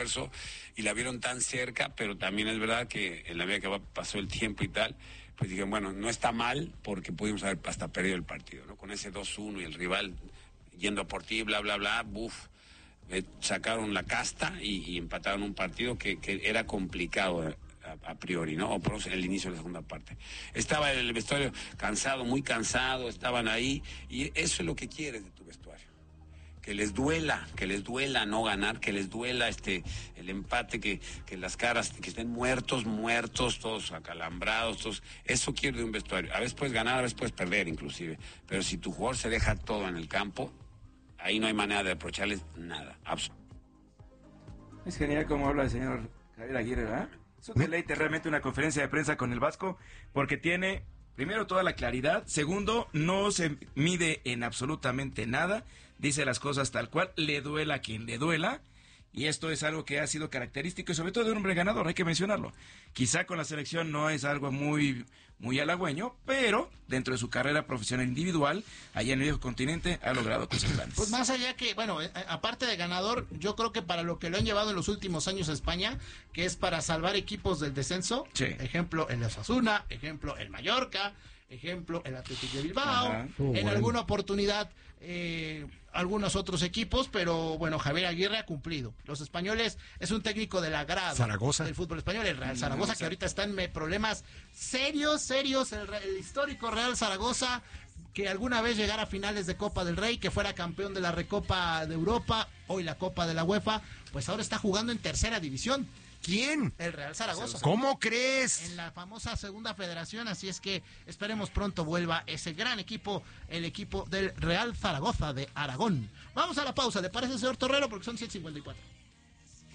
y la vieron tan cerca, pero también es verdad que en la medida que pasó el tiempo y tal, pues dijeron, bueno, no está mal porque pudimos haber hasta perdido el partido, ¿no? Con ese 2-1 y el rival yendo por ti, bla, bla, bla, sacaron la casta y empataron un partido que era complicado a priori, ¿no? O por eso el inicio de la segunda parte. Estaba el vestuario cansado, muy cansado, estaban ahí, y eso es lo que quieres de tu vestuario. Que les duela no ganar, que les duela el empate, que las caras, que estén muertos, todos acalambrados, todos. Eso quiero de un vestuario. A veces puedes ganar, a veces puedes perder inclusive, pero si tu jugador se deja todo en el campo, ahí no hay manera de reprocharles nada. Es genial como habla el señor Javier Aguirre, ¿verdad? Es un deleite realmente una conferencia de prensa con el Vasco, porque tiene, primero, toda la claridad. Segundo, no se mide en absolutamente nada. Dice las cosas tal cual, le duela a quien le duela. Y esto es algo que ha sido característico y sobre todo de un hombre ganador, hay que mencionarlo. Quizá con la selección no es algo muy halagüeño, pero dentro de su carrera profesional individual, allá en el viejo continente, ha logrado cosas grandes. Pues más allá que, bueno, aparte de ganador, yo creo que para lo que lo han llevado en los últimos años a España, que es para salvar equipos del descenso, sí. Ejemplo el Osasuna, ejemplo el Mallorca, ejemplo el Atlético de Bilbao, alguna oportunidad algunos otros equipos, pero bueno, Javier Aguirre ha cumplido. Los españoles es un técnico del agrado Zaragoza. Del fútbol español, el Real Zaragoza, que ahorita está en problemas serios, el histórico Real Zaragoza, que alguna vez llegara a finales de Copa del Rey, que fuera campeón de la Recopa de Europa, hoy la Copa de la UEFA, pues ahora está jugando en tercera división. ¿Quién? El Real Zaragoza. ¿Cómo crees? En la famosa segunda federación, así es que esperemos pronto vuelva ese gran equipo, el equipo del Real Zaragoza de Aragón. Vamos a la pausa, ¿le parece, señor Torrero? Porque son 7:54.